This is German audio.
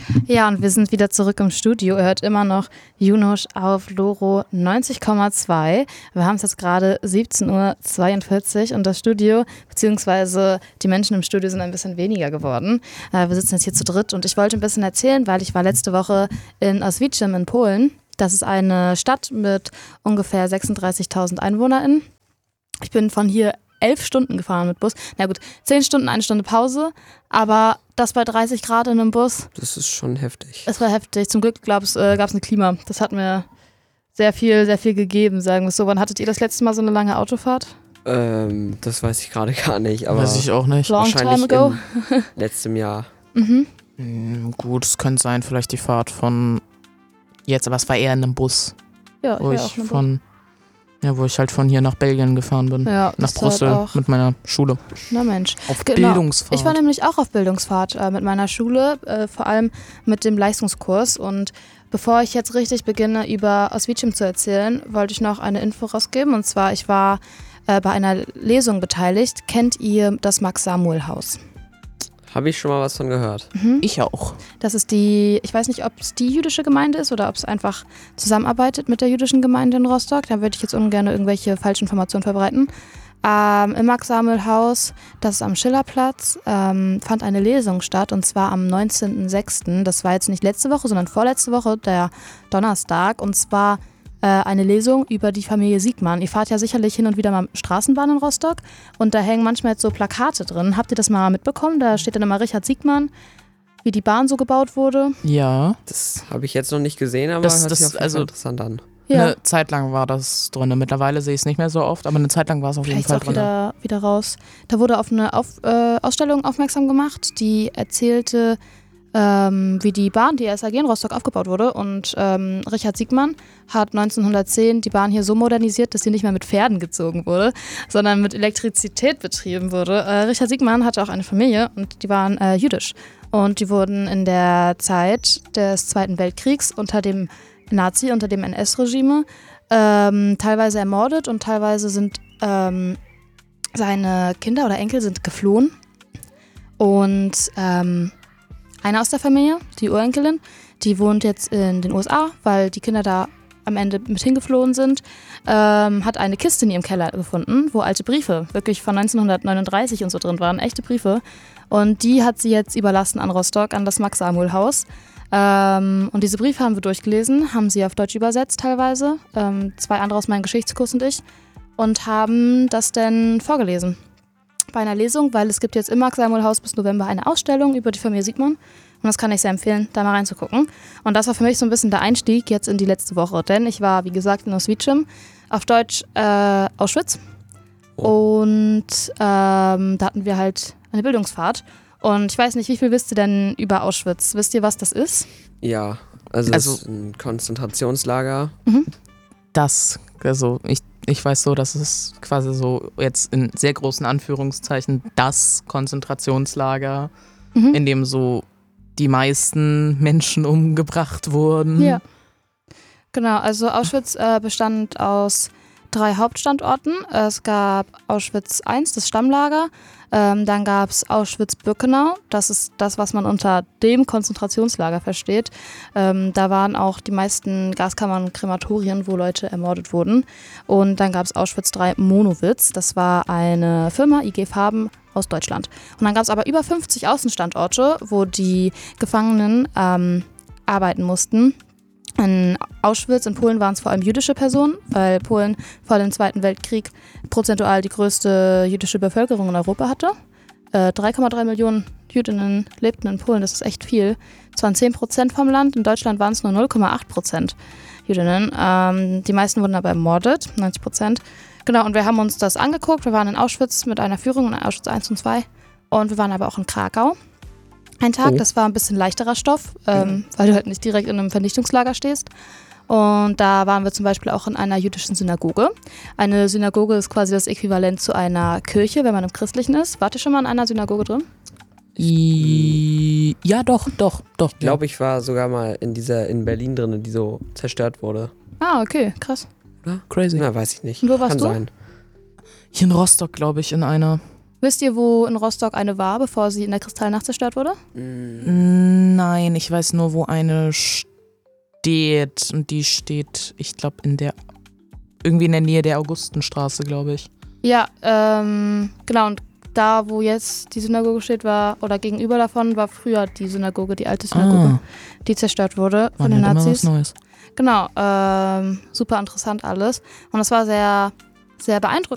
Ja, und wir sind wieder zurück im Studio. Ihr hört immer noch Junosch auf Loro 90,2. Wir haben es jetzt gerade 17:42 Uhr und das Studio, beziehungsweise die Menschen im Studio sind ein bisschen weniger geworden. Wir sitzen jetzt hier zu dritt und ich wollte ein bisschen erzählen, weil ich war letzte Woche in Oswiecim in Polen. Das ist eine Stadt mit ungefähr 36.000 EinwohnerInnen. Ich bin von hier 11 Stunden gefahren mit Bus. Na gut, 10 Stunden, 1 Stunde Pause, aber das bei 30 Grad in einem Bus. Das ist schon heftig. Es war heftig. Zum Glück gab es eine Klima. Das hat mir sehr viel gegeben, sagen wir es so. Wann hattet ihr das letzte Mal so eine lange Autofahrt? Das weiß ich gerade gar nicht. Aber weiß ich auch nicht. Long wahrscheinlich time ago. im letzten Jahr. Gut, es könnte sein, vielleicht die Fahrt von jetzt, aber es war eher in einem Bus, Ja, wo ich ich auch in einem Bus. wo ich halt von hier nach Belgien gefahren bin. Ja, nach das Brüssel auch. mit meiner Schule. Na Mensch. Auf Genau. Bildungsfahrt. Ich war nämlich auch auf Bildungsfahrt mit meiner Schule, vor allem mit dem Leistungskurs. Und bevor ich jetzt richtig beginne, über Oswiecim zu erzählen, wollte ich noch eine Info rausgeben. Und zwar, ich war bei einer Lesung beteiligt. Kennt ihr das Max-Samuel-Haus? Habe ich schon mal was von gehört. Ich auch. Das ist ich weiß nicht, ob es die jüdische Gemeinde ist oder ob es einfach zusammenarbeitet mit der jüdischen Gemeinde in Rostock. Da würde ich jetzt ungern irgendwelche falschen Informationen verbreiten. Im Max-Samuel-Haus, das ist am Schillerplatz, fand eine Lesung statt und zwar am 19.06. Das war jetzt nicht letzte Woche, sondern vorletzte Woche, der Donnerstag. Und zwar eine Lesung über die Familie Siegmann. Ihr fahrt ja sicherlich hin und wieder mal Straßenbahn in Rostock und da hängen manchmal jetzt so Plakate drin. Habt ihr das mal mitbekommen? Da steht dann immer Richard Siegmann, wie die Bahn so gebaut wurde. Ja. Das habe ich jetzt noch nicht gesehen, aber Das- hört sich das- auf jeden Fall also- interessant an. Ja, Eine Zeit lang war das drin. Mittlerweile sehe ich es nicht mehr so oft, aber eine Zeit lang war es auf jeden vielleicht Fall ist auch drin. wieder raus. Da wurde auf eine Ausstellung aufmerksam gemacht, die erzählte, wie die Bahn, die SAG in Rostock aufgebaut wurde. Und Richard Siegmann hat 1910 die Bahn hier so modernisiert, dass sie nicht mehr mit Pferden gezogen wurde, sondern mit Elektrizität betrieben wurde. Richard Siegmann hatte auch eine Familie und die waren jüdisch. Und die wurden in der Zeit des Zweiten Weltkriegs unter dem NS-Regime teilweise ermordet und teilweise sind seine Kinder oder Enkel sind geflohen. Und eine aus der Familie, die Urenkelin, die wohnt jetzt in den USA, weil die Kinder da am Ende mit hingeflohen sind, hat eine Kiste in ihrem Keller gefunden, wo alte Briefe, wirklich von 1939 und so drin waren, echte Briefe. Und die hat sie jetzt überlassen an Rostock, an das Max-Samuel-Haus. Und diese Briefe haben wir durchgelesen, haben sie auf Deutsch übersetzt teilweise, 2 andere aus meinem Geschichtskurs und ich, und haben das dann vorgelesen bei einer Lesung, weil es gibt jetzt im Max-Samuel-Haus bis November eine Ausstellung über die Familie Siegmann. Und das kann ich sehr empfehlen, da mal reinzugucken. Und das war für mich so ein bisschen der Einstieg jetzt in die letzte Woche. Denn ich war, wie gesagt, in Oswiecim, auf Deutsch Auschwitz. Und da hatten wir halt eine Bildungsfahrt. Und ich weiß nicht, wie viel wisst ihr denn über Auschwitz? Wisst ihr, was das ist? Ja, also es ist ein Konzentrationslager. Ich weiß so, dass es quasi so jetzt in sehr großen Anführungszeichen das Konzentrationslager, in dem so die meisten Menschen umgebracht wurden. Ja. Genau, also Auschwitz bestand aus 3 Hauptstandorten. Es gab Auschwitz I, das Stammlager. Dann gab es Auschwitz-Birkenau. Das ist das, was man unter dem Konzentrationslager versteht. Da waren auch die meisten Gaskammern und Krematorien, wo Leute ermordet wurden. Und dann gab es Auschwitz III Monowitz. Das war eine Firma, IG Farben, aus Deutschland. Und dann gab es aber über 50 Außenstandorte, wo die Gefangenen arbeiten mussten. In Auschwitz, in Polen waren es vor allem jüdische Personen, weil Polen vor dem Zweiten Weltkrieg prozentual die größte jüdische Bevölkerung in Europa hatte. 3,3 Millionen Jüdinnen lebten in Polen, das ist echt viel. Es waren 10% vom Land, in Deutschland waren es nur 0,8% Jüdinnen. Die meisten wurden aber ermordet, 90%. Genau, und wir haben uns das angeguckt. Wir waren in Auschwitz mit einer Führung in Auschwitz I und II. Und wir waren aber auch in Krakau. Ein Tag, das war ein bisschen leichterer Stoff, weil du halt nicht direkt in einem Vernichtungslager stehst. Und da waren wir zum Beispiel auch in einer jüdischen Synagoge. Eine Synagoge ist quasi das Äquivalent zu einer Kirche, wenn man im Christlichen ist. Wart ihr schon mal in einer Synagoge drin? Ja, doch. Ich glaube, ich war sogar mal in Berlin drin, die so zerstört wurde. Ah, okay, krass. Oder? Crazy. Na, weiß ich nicht. Und wo warst Kann du? sein. Hier in Rostock, glaube ich, in einer. Wisst ihr, wo in Rostock eine war, bevor sie in der Kristallnacht zerstört wurde? Nein, Nein, ich weiß nur, wo eine steht. Und die steht, ich glaube, irgendwie in der Nähe der Augustenstraße, glaube ich. Ja, genau. Und da, wo jetzt die Synagoge steht, oder gegenüber davon, war früher die Synagoge, die alte Synagoge, die zerstört wurde von den Nazis. Immer was Neues. Genau, super interessant alles. Und das war sehr, sehr beeindruckend